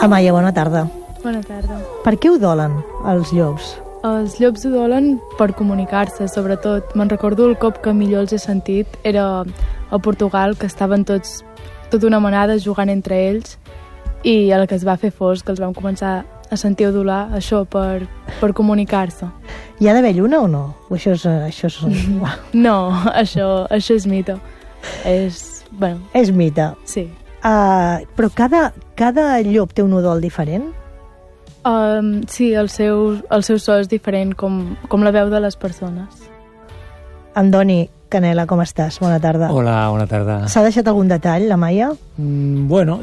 Amaya, bona tarda. Bona tarda. Per què udolen els llops? Els llops udolen per comunicar-se, sobretot. Me'n recordo el cop que millor els he sentit era a Portugal, que estaven tota una manada jugant entre ells, i a la que es va fer fosc els vam començar a sentir udolar, això per comunicar-se. Hi ha d'haver lluna o no? O això és... No, això és mite. És mite. Sí. Però cada llop té un udol diferent? Sí, el seu so és diferent, com la veu de les persones. Andoni Canela, com estàs? Bona tarda. Hola, bona tarda. S'ha deixat algun detall, la Maia? Bueno,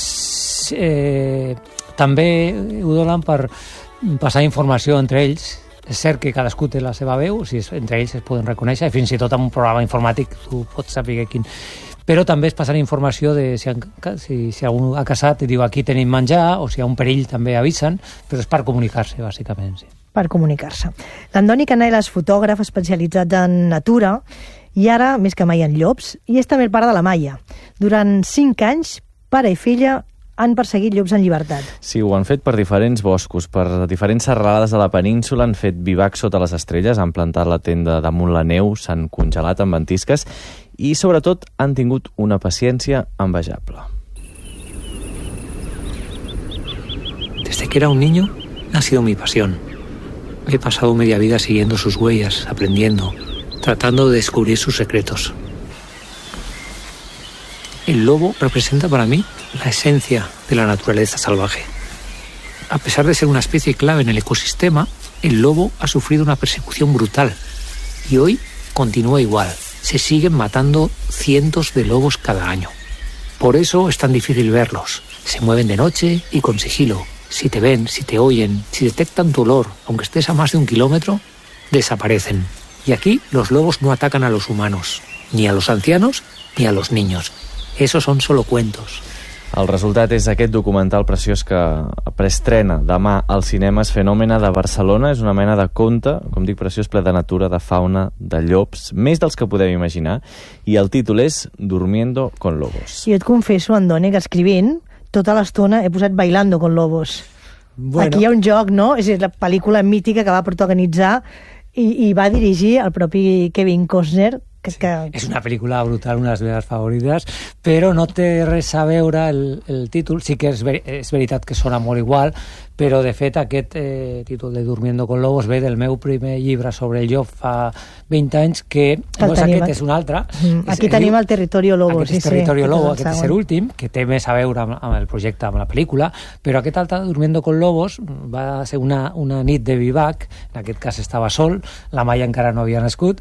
també udolen per passar informació entre ells. És cert que cadascú té la seva veu, entre ells es poden reconèixer, fins i tot en un programa informàtic tu pots saber quin... Però també és passar informació de si algú ha casat i diu aquí tenim menjar, o si hi ha un perill també avisen, però és per comunicar-se, bàsicament. Sí. Per comunicar-se. L'Andoni Canela és fotògraf especialitzat en natura i ara, més que mai, en llops, i és també el pare de la Maia. Durant 5 anys, pare i filla han perseguit llops en llibertat. Sí, ho han fet per diferents boscos, per diferents serralades de la península, han fet bivac sota les estrelles, han plantat la tenda damunt la neu, s'han congelat amb ventisques i, sobretot, han tingut una paciència envejable. Desde que era un niño, ha sido mi pasión. He pasado media vida siguiendo sus huellas, aprendiendo, tratando de descubrir sus secretos. El lobo representa para mí la esencia de la naturaleza salvaje. A pesar de ser una especie clave en el ecosistema, el lobo ha sufrido una persecución brutal y hoy continúa igual. Se siguen matando cientos de lobos cada año. Por eso es tan difícil verlos. Se mueven de noche y con sigilo. Si te ven, si te oyen, si detectan tu olor, aunque estés a más de 1 kilómetro, desaparecen. Y aquí los lobos no atacan a los humanos, ni a los ancianos, ni a los niños. Esos son solo cuentos. El resultat és aquest documental preciós que preestrena demà als cinemes, Fenòmena, de Barcelona. És una mena de conte, com dic, preciós, ple de natura, de fauna, de llops, més dels que podem imaginar, i el títol és Durmiendo con lobos. I et confesso, Andoni, que escrivint tota l'estona he posat Bailando con lobos. Bueno. Aquí hi ha un joc, no? És la pel·lícula mítica que va protagonitzar i va dirigir el propi Kevin Costner. És una pel·lícula brutal, una de les meves favorites, però no té res a veure el títol. Sí que és veritat que sona molt igual, però de fet aquest títol de Durmiendo con lobos ve del meu primer llibre sobre el llop fa 20 anys, que no és aquest, és un altre. Aquí tenim el Territorio Lobo. Aquest és Territorio Lobo, aquest és l'últim, que té més a veure amb el projecte, amb la pel·lícula, però aquest altre, Durmiendo con lobos, va ser una nit de vivac, en aquest cas estava sol, la Maia encara no havia nascut,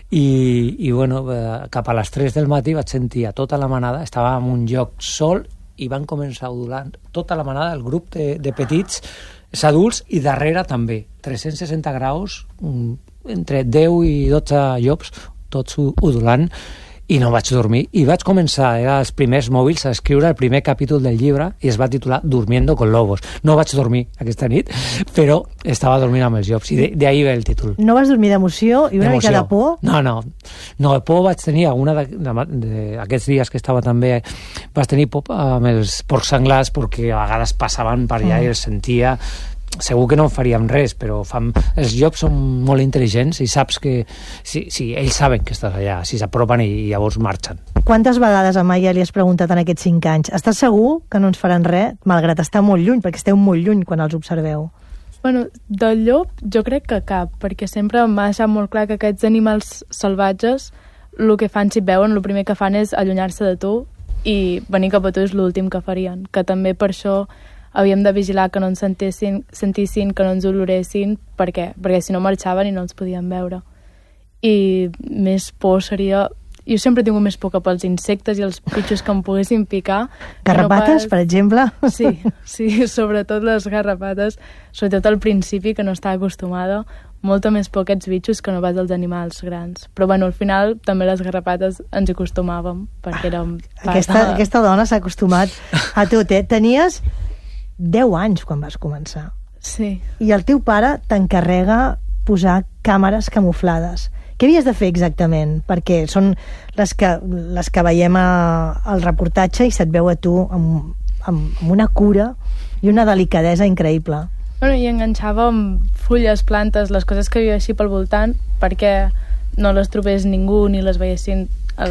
i bueno, cap a les 3 del matí vaig sentir a tota la manada, estava en un lloc sol i van començar a udolar tota la manada, el grup de petits, adults, i darrere també, 360 graus, entre 10 i 12 llops, tots udolant, i no vaig dormir. I vaig començar, era els primers mòbils, a escriure el primer capítol del llibre i es va titular Durmiendo con lobos. No vaig dormir aquesta nit, però estava dormint amb els llops, i d'ahir ve el títol. No vas dormir d'emoció i una mica de por? No, por vaig tenir alguna d'aquests dies que estava també, vaig tenir por amb els porcs senglars, perquè a vegades passaven per allà i els sentia. Segur que no en faríem res, però els llops són molt intel·ligents i saps que sí, ells saben que estàs allà, si s'apropen i llavors marxen. Quantes vegades a Maia li has preguntat en aquests 5 anys estàs segur que no ens faran res, malgrat estar molt lluny, perquè esteu molt lluny quan els observeu? Bueno, del llop jo crec que cap, perquè sempre m'ha deixat molt clar que aquests animals salvatges el que fan si et veuen, el primer que fan és allunyar-se de tu i venir cap a tu és l'últim que farien, que també per això havíem de vigilar que no ens sentissin, que no ens oloressin, perquè si no marxaven i no els podíem veure. I més por seria... Jo sempre he tingut més por cap als insectes i els bitxos que em poguessin picar. Garrapates, per exemple? Sí, sobretot les garrapates, sobretot al principi, que no estava acostumada, molta més por aquests bitxos que no pas els animals grans. Però bueno, al final també les garrapates ens hi acostumàvem, perquè érem... Aquesta dona s'ha acostumat a tot, eh? Tenies 10 anys quan vas començar. Sí. I el teu pare t'encarrega posar càmeres camuflades. Què havies de fer exactament? Perquè són les que veiem al reportatge i se't veu a tu amb una cura i una delicadesa increïble. Bueno, i enganxàvem fulles, plantes, les coses que hi havia així pel voltant, perquè no les trobés ningú ni les veiessin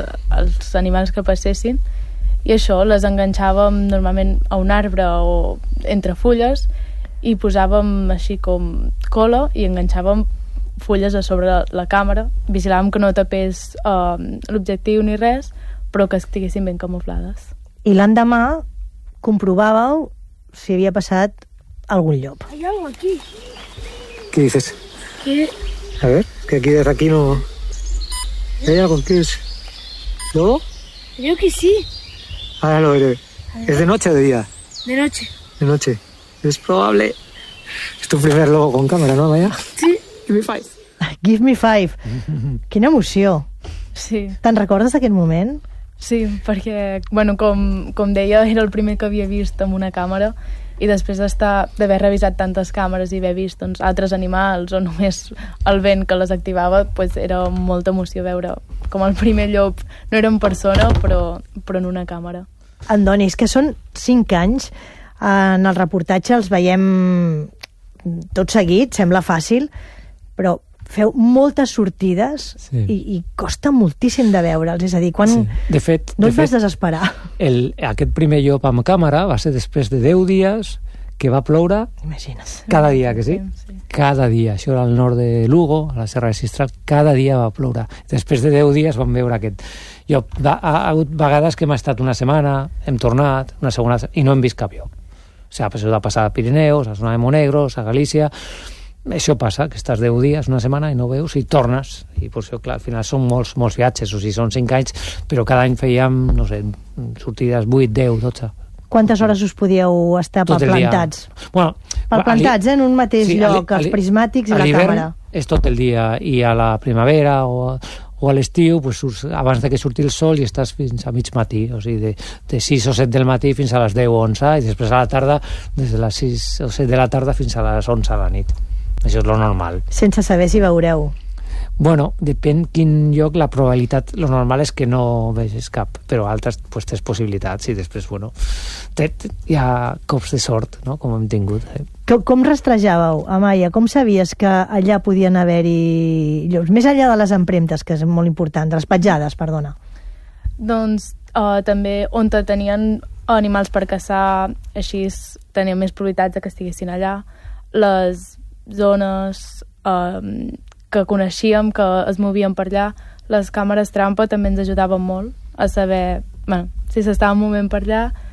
els animals que passessin, i això, les enganxàvem normalment a un arbre o entre fulles i posàvem així com cola i enganxàvem fulles a sobre la càmera, vigilàvem que no tapés l'objectiu ni res, però que estiguessin ben camuflades. I l'endemà comprovàveu si havia passat algún llop. Hay algo aquí. ¿Qué dices? ¿Qué? A ver, que aquí desde aquí no... ¿Hay algo? ¿Qué es? ¿Lobo? Creo que sí. Ahora lo veré. ¿Es de noche o de día? De noche. De noche. Es probable. Es tu primer lobo con cámara, ¿no, Maya? Sí. Give me five. Give me five. Quina emoció. Sí. Te'n recordes d'aquest moment? Sí, perquè, bueno, com deia, era el primer que havia vist amb una càmera i després d'haver revisat tantes càmeres i haver vist doncs, altres animals o només el vent que les activava, pues, era molta emoció veure com el primer llop no era en persona però en una càmera. Andoni, és que són 5 anys. En el reportatge els veiem tot seguit, sembla fàcil, però feu moltes sortides i costa moltíssim de veure'ls, és a dir, quan de fet, no et vas desesperar. Aquest primer llop amb càmera va ser després de 10 dies que va ploure. Imagina't. Cada dia, que sí? Cada dia. Això era al nord de Lugo, a la Serra de Sistrat, cada dia va ploure. Després de 10 dies vam veure aquest llop. Ha hagut vegades que hem estat una setmana, hem tornat, una segona, i no hem vist cap llop. O sigui, això de passar a Pirineus, a zona de Monegros, a Galícia. Això passa, que estàs 10 dies, una setmana, i no veus, i tornes. I per això, clar, al final són molts viatges, o sigui, són 5 anys, però cada any fèiem, no sé, sortides 8, 10, 12. Quantes hores us podíeu estar plantats? Bueno, plantats, en un mateix lloc, els prismàtics i la càmera. És tot el dia, i a la primavera o a l'estiu, pues, abans de que surti el sol i estàs fins a mig matí, o sigui, de 6 o 7 del matí fins a les 10 o 11, i després a la tarda, des de les 6 o 7 de la tarda fins a les 11 a la nit. Això és lo normal. Sense saber si veureu. Bueno, depèn quin lloc, la probabilitat, lo normal és que no vegis cap, però altres pues, tens possibilitats i després, bueno, hi ha cops de sort, no?, com hem tingut. Com rastrejàveu, Amaya? Com sabies que allà podien haver-hi llops? Més enllà de les empremtes, que és molt important, de les petjades, perdona. Doncs també on tenien animals per caçar, així tenien més probabilitats de que estiguessin allà. Les zones que coneixíem, que es movien per allà, les càmeres trampa també ens ajudaven molt a saber, bueno, si s'estaven movent per allà,